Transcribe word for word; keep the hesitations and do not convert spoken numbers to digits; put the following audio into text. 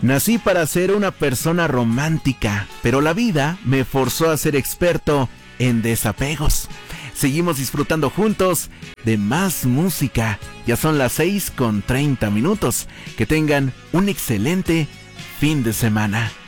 Nací para ser una persona romántica, pero la vida me forzó a ser experto en desapegos. Seguimos disfrutando juntos de más música. Ya son las seis con treinta minutos. Que tengan un excelente fin de semana.